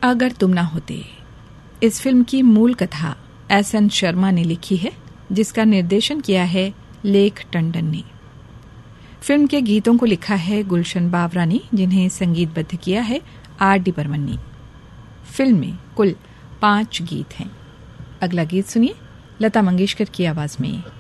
अगर तुम ना होते। इस फिल्म की मूल कथा एस.एन. शर्मा ने लिखी है, जिसका निर्देशन किया है लेख टंडन ने। फिल्म के गीतों को लिखा है गुलशन बावरा ने, जिन्हें संगीतबद्ध किया है R.D. बर्मन ने। फिल्म में कुल 5 गीत हैं। अगला गीत सुनिए लता मंगेशकर की आवाज में।